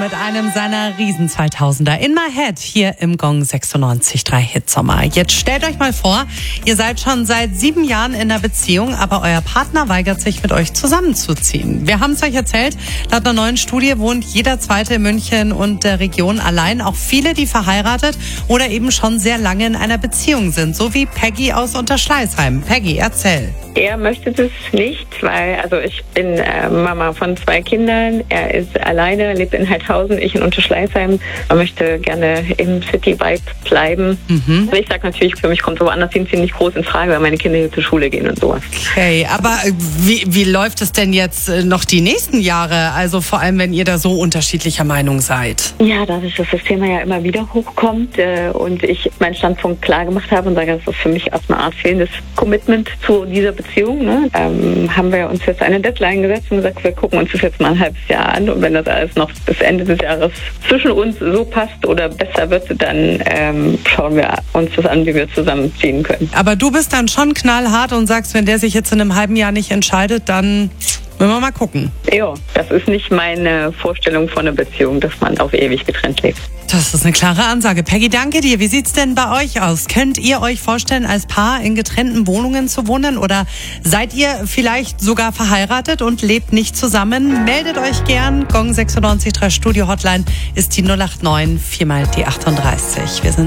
mit einem seiner Riesen 2000er In My Head hier im Gong 96.3 Hitsommer. Jetzt stellt euch mal vor, ihr seid schon seit 7 Jahren in einer Beziehung, aber euer Partner weigert sich, mit euch zusammenzuziehen. Wir haben es euch erzählt, laut einer neuen Studie wohnt jeder Zweite in München und der Region allein. Auch viele, die verheiratet oder eben schon sehr lange in einer Beziehung sind, so wie Peggy aus Unterschleißheim. Peggy, erzähl. Er möchte das nicht, weil ich bin Mama von 2 Kindern. Er ist alleine, lebt in Heidhausen, ich in Unterschleißheim. Er möchte gerne im City-Vibe bleiben. Also ich sage natürlich, für mich kommt woanders hin ziemlich groß in Frage, weil meine Kinder hier zur Schule gehen und sowas. Okay, aber wie läuft es denn jetzt noch die nächsten Jahre? Also vor allem, wenn ihr da so unterschiedlicher Meinung seid. Ja, dadurch, dass das Thema ja immer wieder hochkommt und ich meinen Standpunkt klar gemacht habe und sage, das ist für mich erstmal ein fehlendes Commitment zu dieser Beziehung. Haben wir uns jetzt eine Deadline gesetzt und gesagt, wir gucken uns das jetzt mal ein halbes Jahr an und wenn das alles noch bis Ende des Jahres zwischen uns so passt oder besser wird, dann schauen wir uns das an, wie wir zusammenziehen können. Aber du bist dann schon knallhart und sagst, wenn der sich jetzt in einem halben Jahr nicht entscheidet, dann wollen wir mal gucken. Ja, das ist nicht meine Vorstellung von einer Beziehung, dass man auf ewig getrennt lebt. Das ist eine klare Ansage. Peggy, danke dir. Wie sieht's denn bei euch aus? Könnt ihr euch vorstellen, als Paar in getrennten Wohnungen zu wohnen oder seid ihr vielleicht sogar verheiratet und lebt nicht zusammen? Meldet euch gern. Gong 96.3 Studio Hotline ist die 089 4 mal die 38. Wir sind